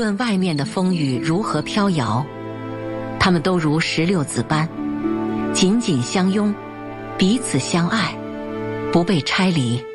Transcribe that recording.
论外面的风雨如何飘摇，他们都如石榴子般紧紧相拥，彼此相爱，不被拆离。